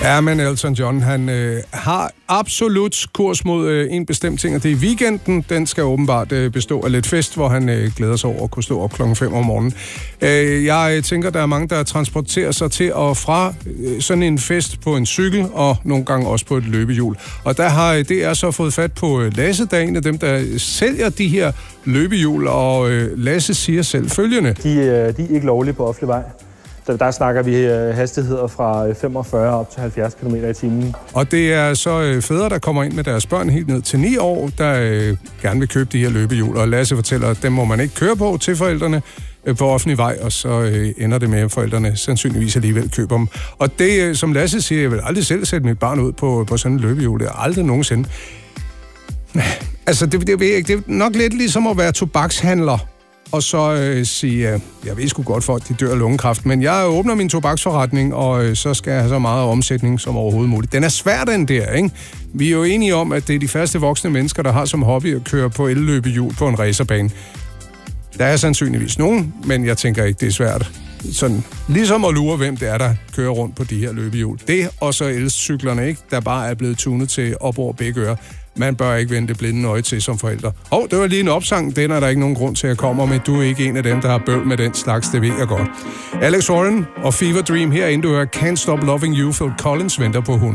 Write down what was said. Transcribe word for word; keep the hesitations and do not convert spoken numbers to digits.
Ja, men Elton John, han øh, har absolut kurs mod øh, en bestemt ting, og det er weekenden. Den skal åbenbart øh, bestå af lidt fest, hvor han øh, glæder sig over at kunne stå op klokken fem om morgenen. Øh, jeg tænker, der er mange, der transporterer sig til og fra øh, sådan en fest på en cykel, og nogle gange også på et løbehjul. Og der har øh, D R så fået fat på øh, Lasse, der er en af dem, der sælger de her løbehjul, og øh, Lasse siger selv følgende. De, øh, de er ikke lovlige på offentlig vej. Der, der snakker vi øh, hastigheder fra femogfyrre op til halvfjerds kilometer i timen. Og det er så øh, fædre, der kommer ind med deres børn helt ned til ni år, der øh, gerne vil købe de her løbehjul. Og Lasse fortæller, at dem må man ikke køre på til forældrene øh, på offentlig vej, og så øh, ender det med, at forældrene sandsynligvis alligevel køber dem. Og det, øh, som Lasse siger, jeg vil aldrig selv sætte mit barn ud på, på sådan en løbehjul. Det er aldrig nogensinde. Altså, det, det, det er nok lidt ligesom at være tobakshandler. Og så øh, sige, øh, jeg ved sgu godt, folk de dør af lungekræft, men jeg åbner min tobaksforretning, og øh, så skal jeg have så meget omsætning som overhovedet muligt. Den er svær, den der, ikke? Vi er jo enige om, at det er de faste voksne mennesker, der har som hobby at køre på elløbehjul på en racerbane. Der er sandsynligvis nogen, men jeg tænker ikke, det er svært. Sådan, ligesom at lure, hvem det er, der kører rundt på de her løbehjul. Det og så elcyklerne, ikke? Der bare er blevet tunet til op over begge ører. Man bør ikke vende det blinde øje til som forældre. Åh, oh, det var lige en opsang. Den er der ikke nogen grund til at komme, men du er ikke en af dem, der har bøvl med den slags. Det ved jeg godt. Alex Warren og Fever Dream herinde, du hører Can't Stop Loving You. Phil Collins venter på hundrede.